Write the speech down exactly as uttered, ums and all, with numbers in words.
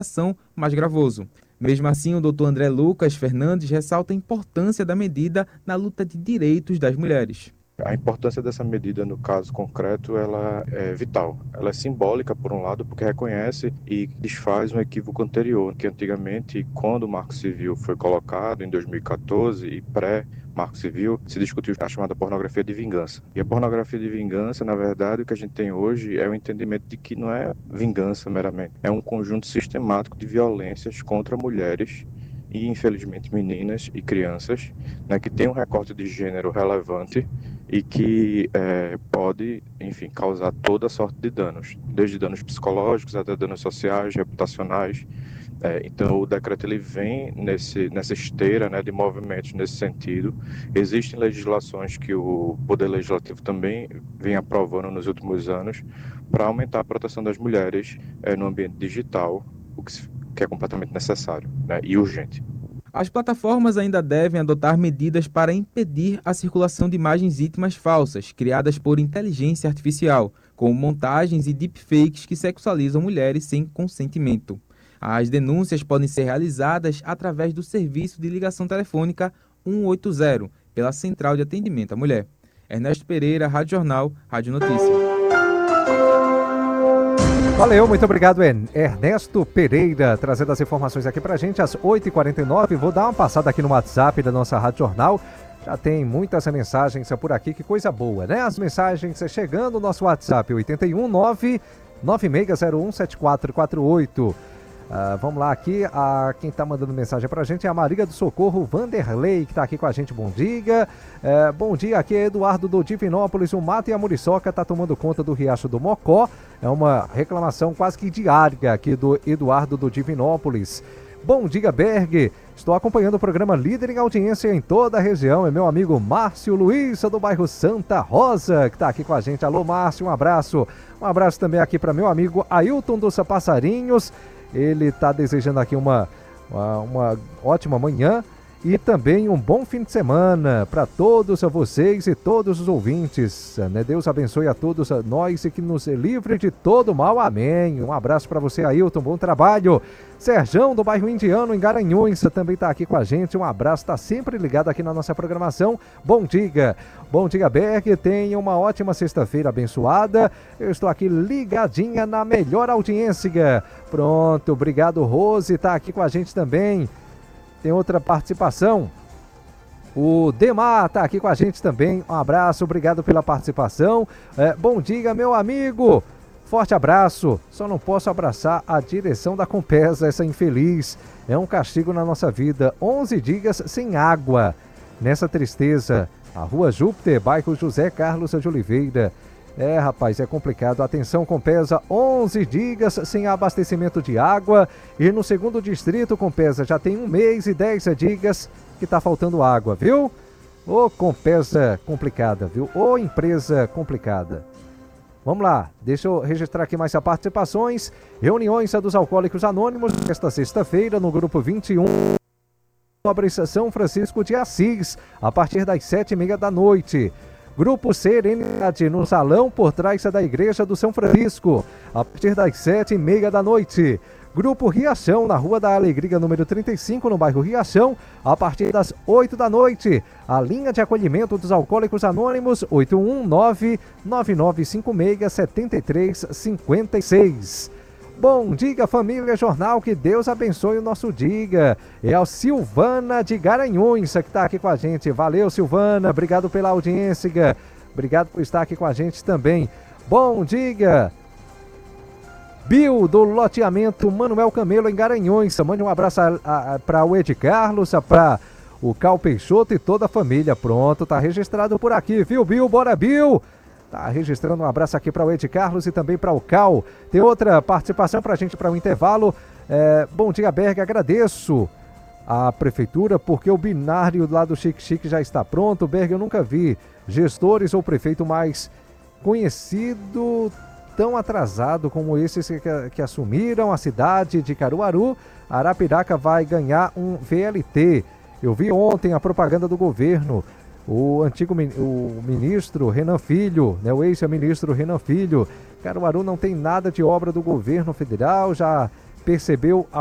mais gravoso. Mesmo assim, o doutor André Lucas Fernandes ressalta a importância da medida na luta de direitos das mulheres. A importância dessa medida, no caso concreto, ela é vital. Ela é simbólica, por um lado, porque reconhece e desfaz um equívoco anterior, que antigamente, quando o Marco Civil foi colocado, em dois mil e quatorze, e pré-Marco Civil, se discutiu a chamada pornografia de vingança. E a pornografia de vingança, na verdade, o que a gente tem hoje é o entendimento de que não é vingança meramente, é um conjunto sistemático de violências contra mulheres e, infelizmente, meninas e crianças, né, que tem um recorte de gênero relevante e que é, pode, enfim, causar toda sorte de danos, desde danos psicológicos até danos sociais, reputacionais. É, então, o decreto ele vem nesse, nessa esteira, né, de movimentos nesse sentido. Existem legislações que o Poder Legislativo também vem aprovando nos últimos anos para aumentar a proteção das mulheres é, no ambiente digital, o que, que é completamente necessário, né, e urgente. As plataformas ainda devem adotar medidas para impedir a circulação de imagens íntimas falsas, criadas por inteligência artificial, como montagens e deepfakes que sexualizam mulheres sem consentimento. As denúncias podem ser realizadas através do serviço de ligação telefônica cento e oitenta, pela Central de Atendimento à Mulher. Ernesto Pereira, Rádio Jornal, Rádio Notícia. Valeu, muito obrigado, Ernesto Pereira, trazendo as informações aqui pra gente às oito e quarenta e nove. Vou dar uma passada aqui no WhatsApp da nossa Rádio Jornal. Já tem muitas mensagens por aqui, que coisa boa, né? As mensagens chegando no nosso WhatsApp, oito um nove nove seis zero um sete quatro quatro oito. Uh, vamos lá aqui, uh, quem está mandando mensagem pra gente é a Maria do Socorro Vanderlei, que está aqui com a gente. Bom dia. Uh, bom dia, aqui é Eduardo do Divinópolis. O mato e a muriçoca está tomando conta do Riacho do Mocó. É uma reclamação quase que diária aqui do Eduardo do Divinópolis. Bom dia, Berg. Estou acompanhando o programa Líder em Audiência em toda a região. É meu amigo Márcio Luiz, do bairro Santa Rosa, que está aqui com a gente. Alô, Márcio, um abraço. Um abraço também aqui para meu amigo Ailton dos Passarinhos. Ele está desejando aqui uma, uma, uma ótima manhã e também um bom fim de semana para todos vocês e todos os ouvintes, né? Deus abençoe a todos nós e que nos livre de todo mal, amém. Um abraço para você, Ailton, bom trabalho. Serjão, do bairro Indiano, em Garanhuns, também está aqui com a gente. Um abraço, está sempre ligado aqui na nossa programação. Bom dia, bom dia, Berg. Tenha uma ótima sexta-feira abençoada. Eu estou aqui ligadinha na melhor audiência. Pronto, obrigado, Rose, está aqui com a gente também. Tem outra participação. O Demar está aqui com a gente também. Um abraço, obrigado pela participação. É, bom dia, meu amigo. Forte abraço. Só não posso abraçar a direção da Compesa, essa infeliz. É um castigo na nossa vida. onze dias sem água. Nessa tristeza. A Rua Júpiter, bairro José Carlos de Oliveira. É, rapaz, é complicado. Atenção, Compesa, onze dias sem abastecimento de água. E no segundo distrito, Compesa, já tem um mês e dez dias que tá faltando água, viu? Ô, Compesa complicada, viu? Ô, empresa complicada. Vamos lá, deixa eu registrar aqui mais as participações. Reuniões dos Alcoólicos Anônimos, esta sexta-feira, no grupo vinte e um. Nobre São Francisco de Assis, a partir das sete e meia da noite. Grupo Serenidade, no salão por trás da Igreja do São Francisco, a partir das sete e meia da noite. Grupo Riachão, na Rua da Alegria, número trinta e cinco, no bairro Riachão, a partir das oito da noite. A linha de acolhimento dos Alcoólicos Anônimos, oito um nove, nove nove cinco seis, sete três cinco seis. Bom dia, família Jornal, que Deus abençoe o nosso dia. É a Silvana de Garanhuns que está aqui com a gente. Valeu, Silvana, obrigado pela audiência. Obrigado por estar aqui com a gente também. Bom dia, Bill, do loteamento Manuel Camelo, em Garanhuns. Mande um abraço para o Ed Carlos, para o Cal Peixoto e toda a família. Pronto, tá registrado por aqui, viu, Bill? Bora, Bill! Tá registrando um abraço aqui para o Ed Carlos e também para o Cal. Tem outra participação para a gente para o intervalo. É, bom dia, Berg, agradeço a prefeitura porque o binário lá do Chique Chique já está pronto. Berg, eu nunca vi gestores ou prefeito mais conhecido tão atrasado como esses que, que assumiram a cidade de Caruaru. Arapiraca vai ganhar um V L T. Eu vi ontem a propaganda do governo. O antigo o ministro Renan Filho, né, o ex-ministro Renan Filho. Caruaru não tem nada de obra do governo federal, já percebeu